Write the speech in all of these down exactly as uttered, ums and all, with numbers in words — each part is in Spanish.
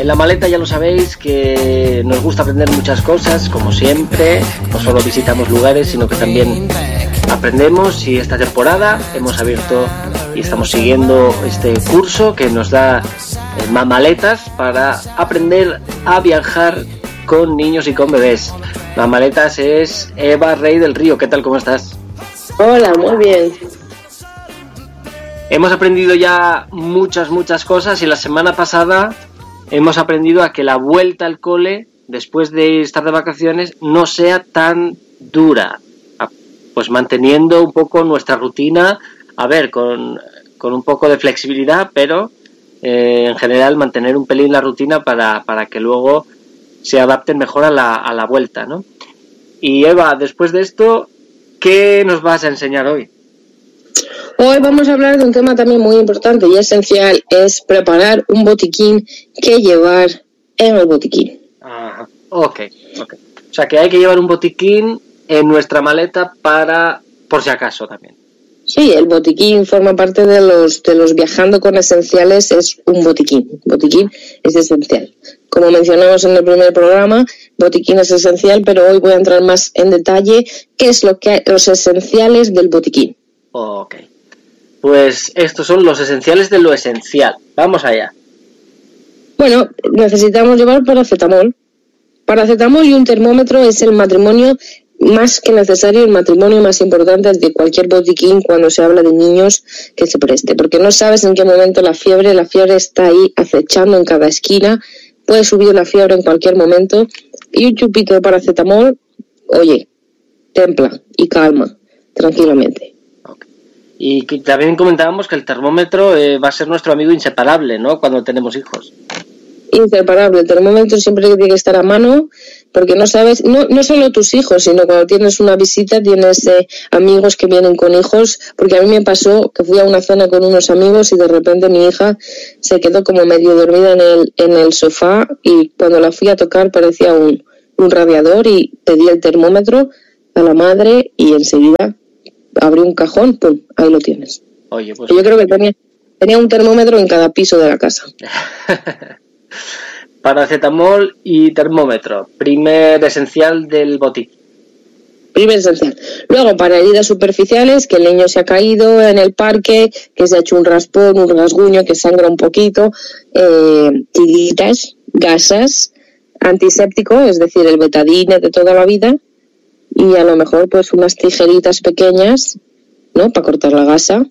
En la maleta ya lo sabéis que nos gusta aprender muchas cosas, como siempre. No solo visitamos lugares, sino que también aprendemos, y esta temporada hemos abierto y estamos siguiendo este curso que nos da eh, Mamaletas para aprender a viajar con niños y con bebés. Mamaletas es Eva Rey del Río. ¿Qué tal? ¿Cómo estás? Hola, muy bien. Hemos aprendido ya muchas, muchas cosas, y la semana pasada hemos aprendido a que la vuelta al cole, después de estar de vacaciones, no sea tan dura. Pues manteniendo un poco nuestra rutina, a ver, con, con un poco de flexibilidad, pero eh, en general mantener un pelín la rutina para, para que luego se adapten mejor a la, a la vuelta, ¿no? Y Eva, después de esto, ¿qué nos vas a enseñar hoy? Hoy vamos a hablar de un tema también muy importante y esencial, es preparar un botiquín que llevar en el botiquín. Ah, ok, ok. O sea que hay que llevar un botiquín en nuestra maleta para, por si acaso también. Sí, el botiquín forma parte de los de los viajando con esenciales, es un botiquín. Botiquín es esencial. Como mencionamos en el primer programa, botiquín es esencial, pero hoy voy a entrar más en detalle qué es lo que hay, los esenciales del botiquín. Ok. Pues estos son los esenciales de lo esencial. Vamos allá. Bueno, necesitamos llevar paracetamol. Paracetamol y un termómetro es el matrimonio más que necesario, el matrimonio más importante de cualquier botiquín cuando se habla de niños que se preste, porque no sabes en qué momento la fiebre, la fiebre está ahí acechando en cada esquina, puede subir la fiebre en cualquier momento, y un chupito de paracetamol, oye, templa y calma, tranquilamente. Okay. Y que también comentábamos que el termómetro eh, va a ser nuestro amigo inseparable, ¿no?, cuando tenemos hijos. Inseparable, el termómetro siempre tiene que estar a mano, porque no sabes, no, no solo tus hijos, sino cuando tienes una visita, tienes eh, amigos que vienen con hijos, porque a mí me pasó que fui a una cena con unos amigos y de repente mi hija se quedó como medio dormida en el, en el sofá, y cuando la fui a tocar parecía un, un radiador, y pedí el termómetro a la madre y enseguida abrí un cajón, pum, ahí lo tienes. Oye, pues... Y yo creo que tenía, tenía un termómetro en cada piso de la casa. Paracetamol y termómetro, primer esencial del botiquín. Primer esencial. Luego, para heridas superficiales, que el niño se ha caído en el parque, que se ha hecho un raspón, un rasguño, que sangra un poquito, eh, tiritas, gasas, antiséptico, es decir, el betadine de toda la vida, y a lo mejor pues unas tijeritas pequeñas, ¿no?, para cortar la gasa.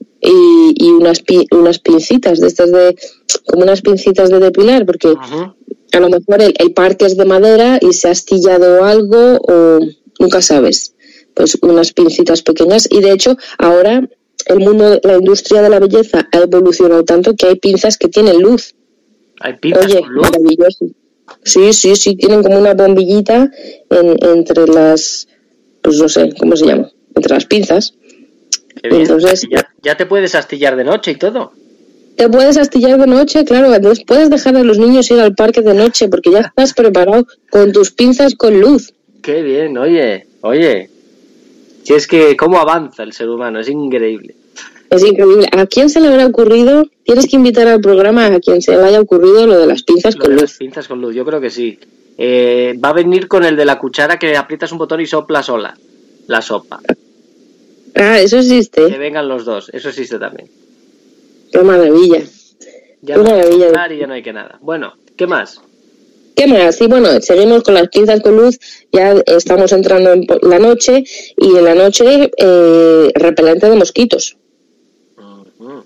Y, y unas pi, unas pincitas de estas de como unas pincitas de depilar, porque uh-huh. a lo mejor el, el parque es de madera y se ha astillado algo, o nunca sabes, pues unas pincitas pequeñas. Y de hecho ahora el mundo, la industria de la belleza ha evolucionado tanto que hay pinzas que tienen luz. ¿Hay pinzas Oye, con luz? Maravilloso. Sí, sí, sí, tienen como una bombillita en, entre las, pues no sé, ¿cómo se llama? Entre las pinzas. Qué bien. Entonces, ya, ya te puedes astillar de noche y todo. Te puedes astillar de noche, claro. Entonces puedes dejar a los niños ir al parque de noche porque ya estás preparado con tus pinzas con luz. Qué bien, oye, oye. Si es que cómo avanza el ser humano, es increíble. Es increíble. ¿A quién se le habrá ocurrido? Tienes que invitar al programa a quien se le haya ocurrido lo de las pinzas lo con de luz. Las pinzas con luz, yo creo que sí. Eh, va a venir con el de la cuchara que aprietas un botón y sopla sola la sopa. Ah, eso existe. Que vengan los dos, eso existe también. Qué maravilla. Ya Qué no maravilla. Hay que y ya no hay que nada. Bueno, ¿qué más? ¿Qué más? Y bueno, seguimos con las pinzas con luz, ya estamos entrando en la noche, y en la noche eh, repelente de mosquitos. Uh-huh.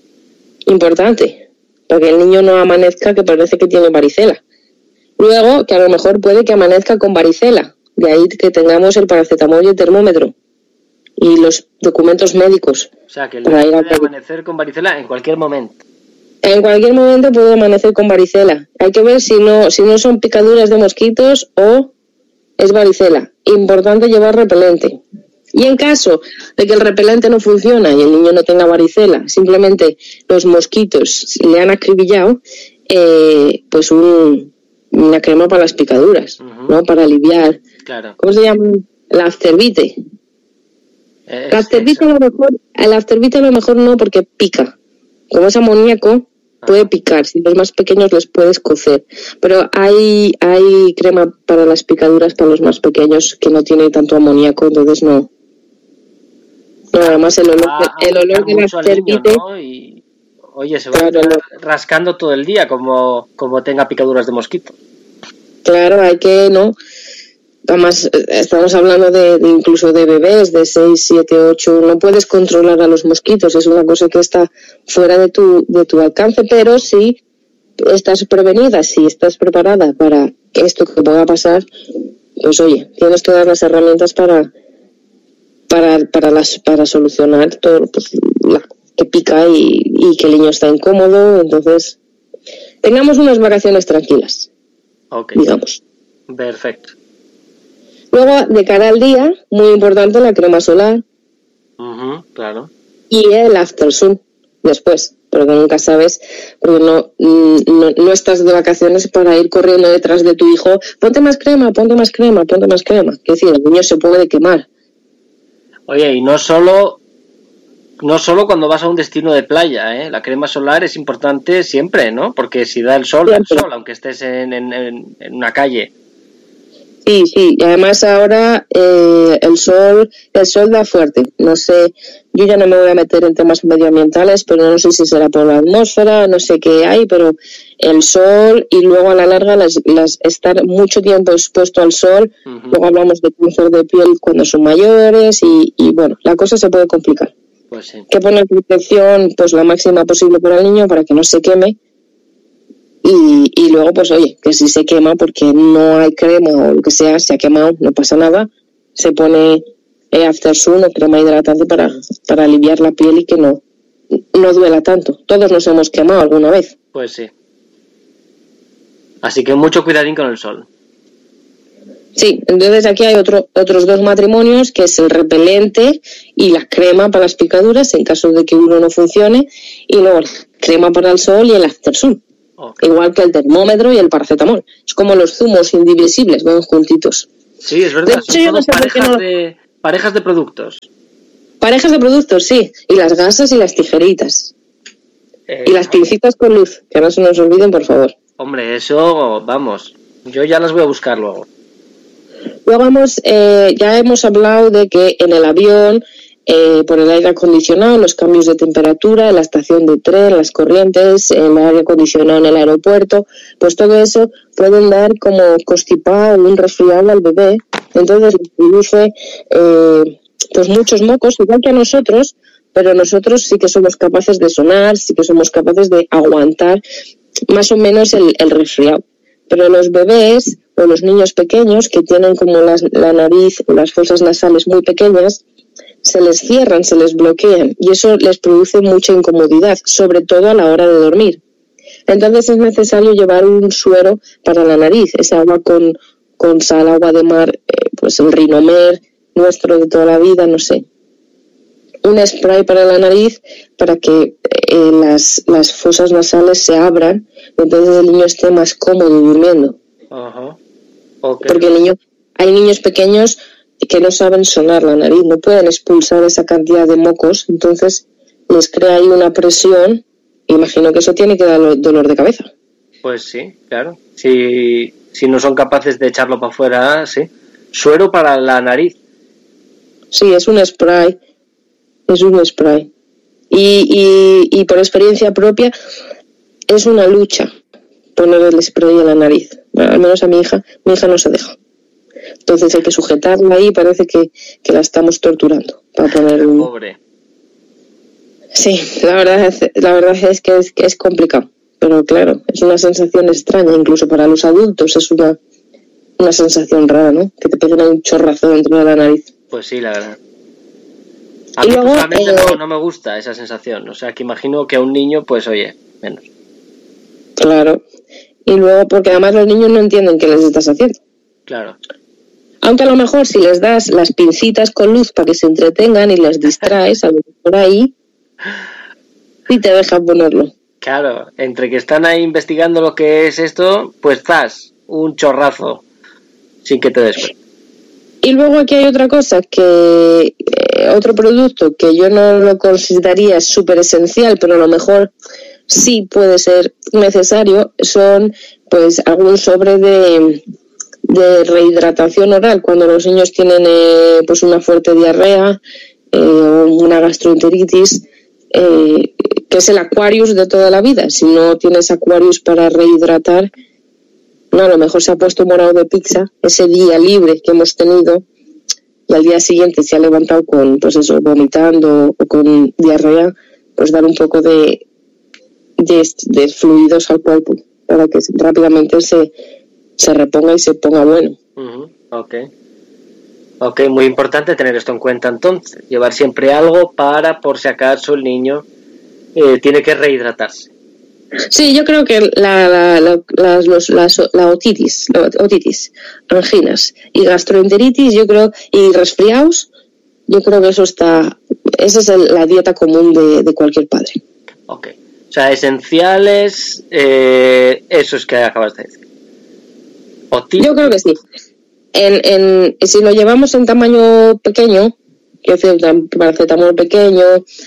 Importante, para que el niño no amanezca que parece que tiene varicela. Luego, que a lo mejor puede que amanezca con varicela, de ahí que tengamos el paracetamol y el termómetro. Y los documentos médicos. O sea, que el niño puede amanecer con varicela en cualquier momento. En cualquier momento puede amanecer con varicela. Hay que ver si no, si no son picaduras de mosquitos o es varicela. Importante llevar repelente. Y en caso de que el repelente no funciona y el niño no tenga varicela, simplemente los mosquitos le han acribillado, eh, pues un, una crema para las picaduras, uh-huh. ¿no? Para aliviar. Claro. ¿Cómo se llama? La aftervite. La aftervite a lo mejor, el aftervite a lo mejor no, porque pica. Como es amoníaco, puede picar. Si los más pequeños les puedes cocer. Pero hay, hay crema para las picaduras para los más pequeños que no tiene tanto amoníaco, entonces no. No, además el olor, Ah, el olor de la cervite... ¿no? Y, oye, se va claro, a estar rascando todo el día como, como tenga picaduras de mosquito. Claro, hay que, ¿no? Además, estamos hablando de, de incluso de bebés de seis, siete, ocho. No puedes controlar a los mosquitos, es una cosa que está fuera de tu, de tu alcance, pero si estás prevenida, si estás preparada para esto que pueda pasar, pues oye, tienes todas las herramientas para para para las para solucionar todo, pues, la que pica y, y que el niño está incómodo. Entonces, tengamos unas vacaciones tranquilas, okay, digamos. Perfecto. Luego, de cara al día, muy importante la crema solar. Uh-huh, claro. Y el after sun después, porque nunca sabes, porque no, no, no estás de vacaciones para ir corriendo detrás de tu hijo, ponte más crema, ponte más crema, ponte más crema. Es decir, el niño se puede quemar. Oye, y no solo no solo cuando vas a un destino de playa, ¿eh? La crema solar es importante siempre, ¿no? Porque si da el sol, da el sol, aunque estés en, en, en una calle. Sí, sí, y además ahora eh, el sol el sol da fuerte. No sé, yo ya no me voy a meter en temas medioambientales, pero no sé si será por la atmósfera, no sé qué hay, pero el sol y luego a la larga las, las estar mucho tiempo expuesto al sol, uh-huh. Luego hablamos de cáncer de piel cuando son mayores y, y bueno, la cosa se puede complicar. Pues sí. Que poner protección pues la máxima posible para el niño para que no se queme. Y, y luego, pues oye, que si se quema porque no hay crema o lo que sea, se ha quemado, no pasa nada, se pone eh, after sun o crema hidratante para, para aliviar la piel y que no, no duela tanto. Todos nos hemos quemado alguna vez. Pues sí. Así que mucho cuidadín con el sol. Sí, entonces aquí hay otro, otros dos matrimonios, que es el repelente y la crema para las picaduras en caso de que uno no funcione, y luego la crema para el sol y el after sun. Okay. Igual que el termómetro y el paracetamol. Es como los zumos indivisibles, van juntitos. Sí, es verdad. De hecho, son no sé parejas, no... de, parejas de productos. Parejas de productos, sí. Y las gasas y las tijeritas. Eh, y las pincitas con luz, que no se nos olviden, por favor. Hombre, eso, vamos. Yo ya las voy a buscar luego. Luego hemos, eh, ya hemos hablado de que en el avión, eh, por el aire acondicionado, los cambios de temperatura, en la estación de tren, las corrientes, el aire acondicionado en el aeropuerto, pues todo eso pueden dar como constipado o un resfriado al bebé. Entonces produce eh, pues muchos mocos, igual que a nosotros, pero nosotros sí que somos capaces de sonar, sí que somos capaces de aguantar más o menos el, el resfriado. Pero los bebés o los niños pequeños que tienen como las, la nariz o las fosas nasales muy pequeñas, se les cierran, se les bloquean y eso les produce mucha incomodidad, sobre todo a la hora de dormir. Entonces es necesario llevar un suero para la nariz, ese agua con, con sal, agua de mar, eh, pues el Rinomer nuestro de toda la vida, no sé. Un spray para la nariz para que eh, las, las fosas nasales se abran, entonces el niño esté más cómodo durmiendo. Uh-huh. Okay. Porque el niño, hay niños pequeños que no saben sonar la nariz, no pueden expulsar esa cantidad de mocos, entonces les crea ahí una presión. Imagino que eso tiene que dar dolor de cabeza. Pues sí, claro. Si, si no son capaces de echarlo para afuera, sí. Suero para la nariz. Sí, es un spray. Es un spray. Y, y, y por experiencia propia, es una lucha poner el spray en la nariz. Bueno, al menos a mi hija, mi hija no se deja. Entonces hay que sujetarla ahí, parece que, que la estamos torturando para poner un... Pobre. Sí, la verdad es, la verdad es que es, que es complicado. Pero claro, es una sensación extraña, incluso para los adultos es una, una sensación rara, ¿no? Que te peguen un chorrazo dentro de la nariz. Pues sí, la verdad. A mí luego, personalmente eh, no, no me gusta esa sensación. O sea, que imagino que a un niño, pues oye, menos. Claro. Y luego, porque además los niños no entienden qué les estás haciendo. Claro. Aunque a lo mejor si les das las pincitas con luz para que se entretengan y les distraes, a lo mejor ahí sí te dejan ponerlo. Claro, entre que están ahí investigando lo que es esto, pues zas, un chorrazo, sin que te des cuenta. Y luego aquí hay otra cosa, que eh, otro producto que yo no lo consideraría súper esencial, pero a lo mejor sí puede ser necesario son pues algún sobre de, de rehidratación oral cuando los niños tienen eh, pues una fuerte diarrea eh, o una gastroenteritis, eh, que es el Aquarius de toda la vida. Si no tienes Aquarius para rehidratar, no, a lo mejor se ha puesto morado de pizza ese día libre que hemos tenido y al día siguiente se ha levantado con, pues eso, vomitando o con diarrea, pues dar un poco de, de, de fluidos al cuerpo para que rápidamente se, se reponga y se ponga bueno. Uh-huh. Ok. Ok, muy importante tener esto en cuenta entonces, llevar siempre algo para, por si acaso, el niño eh, tiene que rehidratarse. Sí, yo creo que la, la, la, las, los, las, la otitis, la otitis, anginas y gastroenteritis, yo creo, y resfriados, yo creo que eso está, esa es el, la dieta común de, de cualquier padre. Ok, o sea, esenciales, eh, esos que acabas de decir. Otitis. Yo creo que sí. En, en, si lo llevamos en tamaño pequeño, que es un paracetamol pequeño,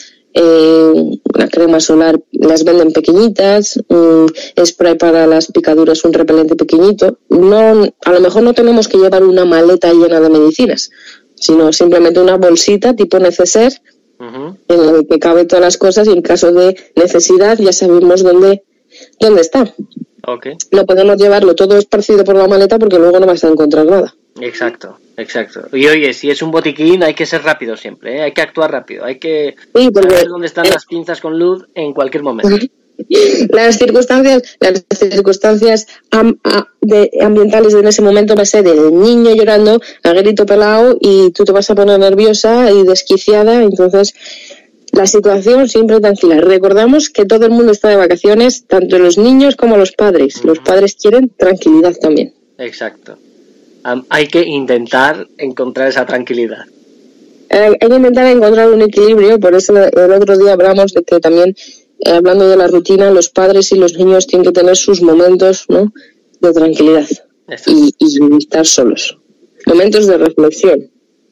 Eh, una crema solar, las venden pequeñitas, un spray para las picaduras, un repelente pequeñito. No, a lo mejor no tenemos que llevar una maleta llena de medicinas, sino simplemente una bolsita tipo neceser, uh-huh, en la que cabe todas las cosas y en caso de necesidad ya sabemos dónde, dónde está. Okay. No podemos llevarlo todo esparcido por la maleta porque luego no vas a encontrar nada. Exacto, exacto. Y oye, si es un botiquín hay que ser rápido siempre, ¿eh? Hay que actuar rápido, hay que sí, porque, saber dónde están eh, las pinzas con luz en cualquier momento. Las circunstancias, las circunstancias am, a, de, ambientales en ese momento va a ser el niño llorando a grito pelado y tú te vas a poner nerviosa y desquiciada, entonces la situación siempre tranquila. Recordamos que todo el mundo está de vacaciones, tanto los niños como los padres. Uh-huh. Los padres quieren tranquilidad también. Exacto. Um, hay que intentar encontrar esa tranquilidad. Eh, hay que intentar encontrar un equilibrio, por eso el otro día hablamos de que también, eh, hablando de la rutina, los padres y los niños tienen que tener sus momentos, ¿no?, de tranquilidad y, y estar solos. Momentos de reflexión.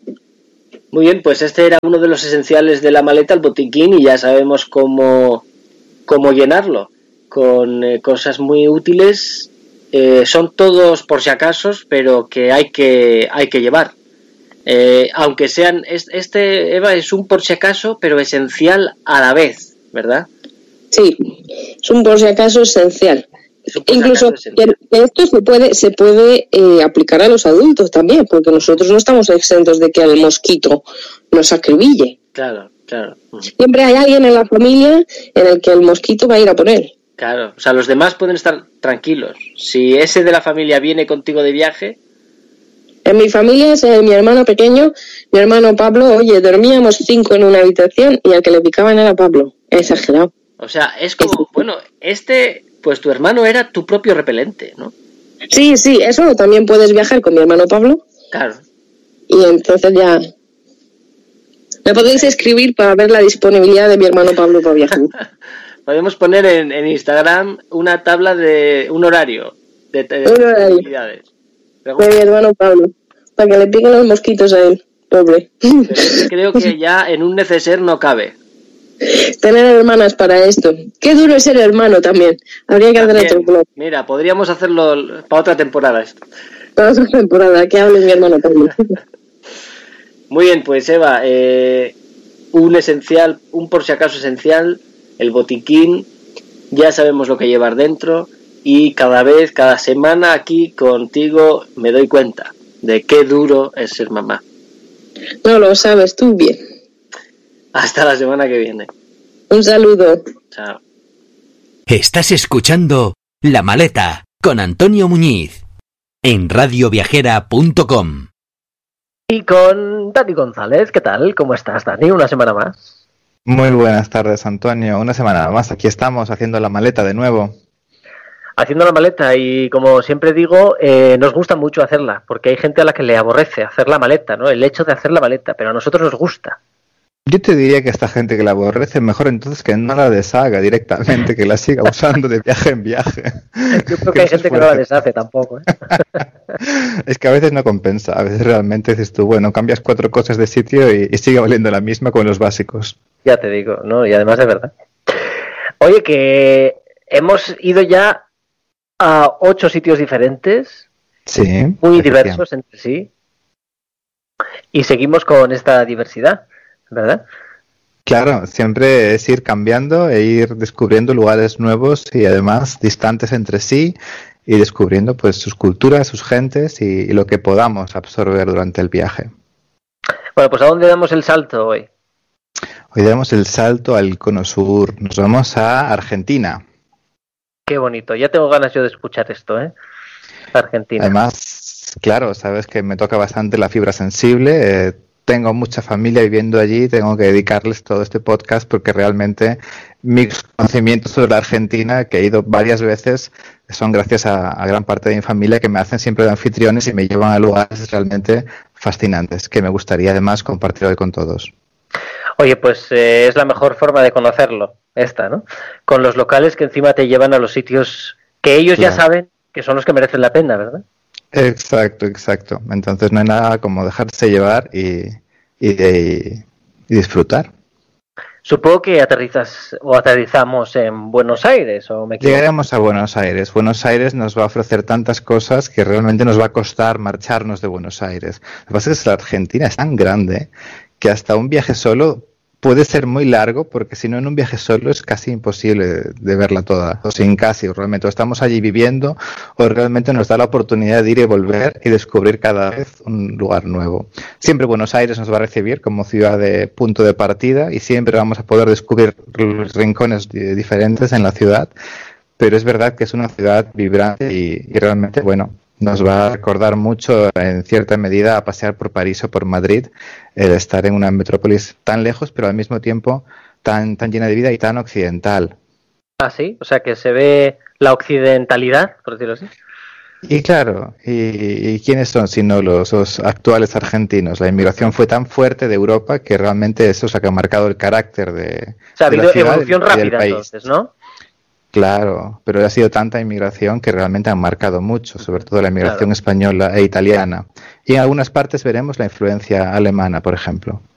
Muy bien, pues este era uno de los esenciales de la maleta, el botiquín, y ya sabemos cómo, cómo llenarlo, con eh, cosas muy útiles. Eh, son todos por si acaso, pero que hay que hay que llevar. Eh, aunque sean, este, Eva, es un por si acaso, pero esencial a la vez, ¿verdad? Sí, es un por si acaso esencial. Incluso esencial. Esto se puede se puede eh, aplicar a los adultos también, porque nosotros no estamos exentos de que el mosquito nos acribille. Claro, claro. Siempre hay alguien en la familia en el que el mosquito va a ir a por él. Claro, o sea, los demás pueden estar tranquilos. Si ese de la familia viene contigo de viaje... En mi familia es eh, mi hermano pequeño, mi hermano Pablo, oye, dormíamos cinco en una habitación y al que le picaban era Pablo. Exagerado. O sea, es como, bueno, este, pues tu hermano era tu propio repelente, ¿no? Sí, sí, eso también puedes viajar con mi hermano Pablo. Claro. Y entonces ya... Me podéis escribir para ver la disponibilidad de mi hermano Pablo para viajar. Podemos poner en, en Instagram una tabla de un horario de, de, un horario. actividades. De mi hermano Pablo, para que le piquen los mosquitos a él, pobre. Creo que ya en un neceser no cabe. Tener hermanas para esto. Qué duro es ser hermano también. Habría que también, hacer otro blog. Mira, podríamos hacerlo para otra temporada esto. Para otra temporada, que hable mi hermano Pablo. Muy bien, pues Eva, eh, un esencial, un por si acaso esencial, el botiquín, ya sabemos lo que llevar dentro y cada vez, cada semana aquí contigo me doy cuenta de qué duro es ser mamá. No lo sabes tú bien. Hasta la semana que viene. Un saludo. Chao. Estás escuchando La Maleta con Antonio Muñiz en radio viajera punto com. Y con Dani González, ¿qué tal? ¿Cómo estás, Dani? Una semana más. Muy buenas tardes, Antonio. Una semana más. Aquí estamos haciendo la maleta de nuevo. Haciendo la maleta y, como siempre digo, eh, nos gusta mucho hacerla, porque hay gente a la que le aborrece hacer la maleta, ¿no? El hecho de hacer la maleta, pero a nosotros nos gusta. Yo te diría que esta gente que la aborrece, mejor entonces que no la deshaga directamente, que la siga usando de viaje en viaje. Yo creo que, que hay gente que no la deshace tampoco, ¿eh? Es que a veces no compensa, a veces realmente dices tú, bueno, cambias cuatro cosas de sitio y, y sigue valiendo la misma con los básicos. Ya te digo, ¿no? Y además es verdad. Oye, que hemos ido ya a ocho sitios diferentes, Sí. muy diversos entre sí, y seguimos con esta diversidad, ¿verdad? Claro, siempre es ir cambiando e ir descubriendo lugares nuevos y además distantes entre sí y descubriendo pues sus culturas, sus gentes y, y lo que podamos absorber durante el viaje. Bueno, pues ¿a dónde damos el salto hoy? Hoy damos el salto al Cono Sur. Nos vamos a Argentina. Qué bonito, ya tengo ganas yo de escuchar esto, ¿eh? Argentina. Además, claro, sabes que me toca bastante la fibra sensible. Eh, tengo mucha familia viviendo allí, tengo que dedicarles todo este podcast porque realmente mis conocimientos sobre la Argentina, que he ido varias veces, son gracias a, a gran parte de mi familia que me hacen siempre de anfitriones y me llevan a lugares realmente fascinantes, que me gustaría además compartir hoy con todos. Oye, pues eh, es la mejor forma de conocerlo, esta, ¿no? Con los locales que encima te llevan a los sitios que ellos Claro. ya saben que son los que merecen la pena, ¿verdad? Exacto, exacto. Entonces no hay nada como dejarse llevar y, y, de- y disfrutar. Supongo que aterrizas o aterrizamos en Buenos Aires, ¿o me equivoco? Llegaremos a Buenos Aires. Buenos Aires nos va a ofrecer tantas cosas que realmente nos va a costar marcharnos de Buenos Aires. Lo que pasa es que la Argentina es tan grande que hasta un viaje solo puede ser muy largo, porque si no en un viaje solo es casi imposible de, de verla toda, o sin casi, realmente o estamos allí viviendo o realmente nos da la oportunidad de ir y volver y descubrir cada vez un lugar nuevo. Siempre Buenos Aires nos va a recibir como ciudad de punto de partida y siempre vamos a poder descubrir rincones di- diferentes en la ciudad, pero es verdad que es una ciudad vibrante y, y realmente, bueno, nos va a recordar mucho en cierta medida a pasear por París o por Madrid, el estar en una metrópolis tan lejos pero al mismo tiempo tan, tan llena de vida y tan occidental. Ah, sí, o sea que se ve la occidentalidad, por decirlo así. Y claro, ¿y, y quiénes son sino los, los actuales argentinos? La inmigración fue tan fuerte de Europa que realmente eso es lo que ha marcado el carácter de, O sea, ha de la habido ciudad evolución y del rápida país. entonces, ¿no? Claro, pero ha sido tanta inmigración que realmente han marcado mucho, sobre todo la inmigración Claro. española e italiana. Y en algunas partes veremos la influencia alemana, por ejemplo.